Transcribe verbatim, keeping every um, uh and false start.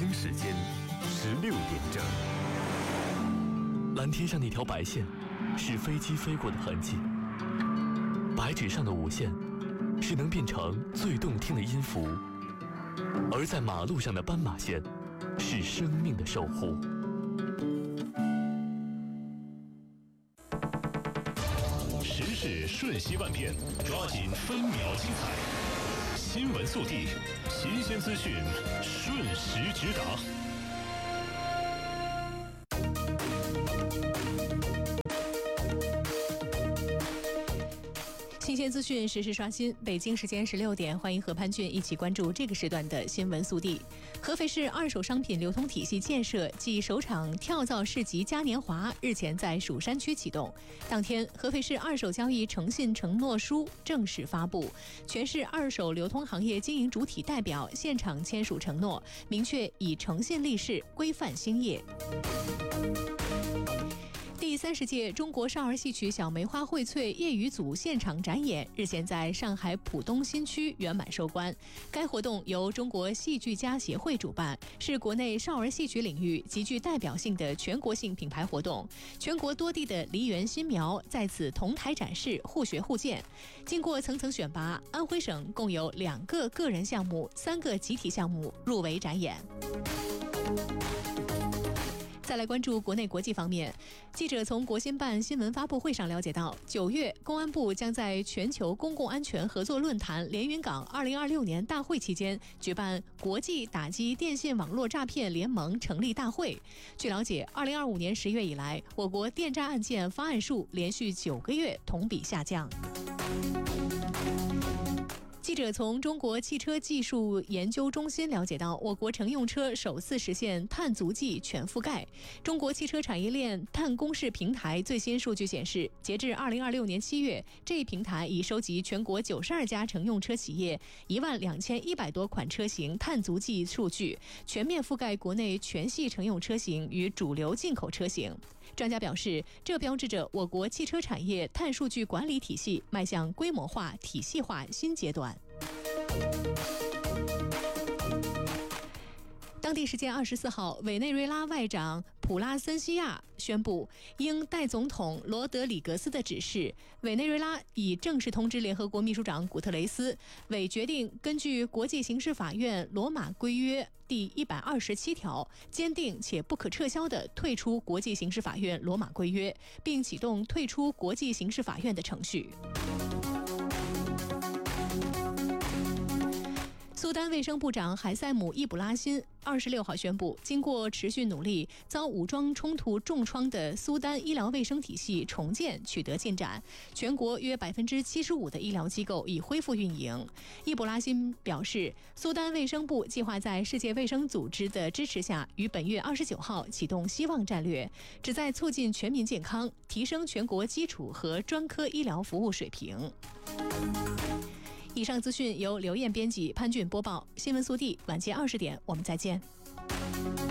京时间十六点整。 蓝天上那条白线，是飞机飞过的痕迹；白纸上的五线，是能变成最动听的音符；而在马路上的斑马线，是生命的守护。 时事瞬息万变，抓紧分秒精彩。新闻速递，新鲜资讯，瞬时直达。 新鲜资讯，实时刷新。北京时间十六点，欢迎和潘俊一起关注这个时段的新闻速递。合肥市二手商品流通体系建设暨首场跳蚤市集嘉年华日前在蜀山区启动。当天，合肥市二手交易诚信承诺书正式发布，全市二手流通行业经营主体代表现场签署承诺，明确以诚信立事，规范兴业。第三十届中国少儿戏曲小梅花荟萃业余组现场展演日前在上海浦东新区圆满收官。该活动由中国戏剧家协会主办，是国内少儿戏曲领域极具代表性的全国性品牌活动。全国多地的梨园新苗在此同台展示，互学互鉴。经过层层选拔，安徽省共有两个个人项目、三个集体项目入围展演。再来关注国内国际方面，记者从国新办新闻发布会上了解到，九月公安部将在全球公共安全合作论坛连云港二零二六年大会期间举办国际打击电信网络诈骗联盟成立大会。据了解，二零二五年十月以来，我国电诈案件发案数连续九个月同比下降。记者从中国汽车技术研究中心了解到，我国乘用车首次实现碳足迹全覆盖。中国汽车产业链碳公示平台最新数据显示，截至二零二六年七月，这一平台已收集全国九十二家乘用车企业一万两千一百多款车型碳足迹数据，全面覆盖国内全系乘用车型与主流进口车型。专家表示，这标志着我国汽车产业碳数据管理体系迈向规模化、体系化新阶段。当地时间二十四号，委内瑞拉外长普拉森西亚宣布，应代总统罗德里格斯的指示，委内瑞拉已正式通知联合国秘书长古特雷斯，委决定根据国际刑事法院罗马规约第一百二十七条，坚定且不可撤销地退出国际刑事法院罗马规约，并启动退出国际刑事法院的程序。苏丹卫生部长海塞姆·伊卜拉欣二十六号宣布，经过持续努力，遭武装冲突重创的苏丹医疗卫生体系重建取得进展，全国约百分之七十五的医疗机构已恢复运营。伊卜拉欣表示，苏丹卫生部计划在世界卫生组织的支持下，于本月二十九号启动希望战略，旨在促进全民健康，提升全国基础和专科医疗服务水平。以上资讯由刘艳编辑，潘俊播报。新闻速递，晚间二十点，我们再见。